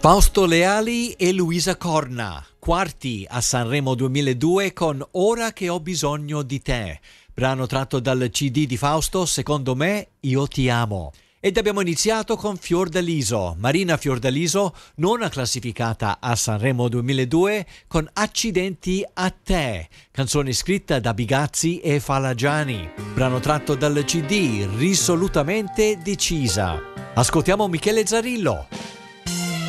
Fausto Leali e Luisa Corna, quarti a Sanremo 2002 con Ora che ho bisogno di te, brano tratto dal CD di Fausto, Secondo me io ti amo. Ed abbiamo iniziato con Fiordaliso, Marina Fiordaliso, nona classificata a Sanremo 2002 con Accidenti a te, canzone scritta da Bigazzi e Falagiani, brano tratto dal CD Risolutamente decisa. Ascoltiamo Michele Zarillo.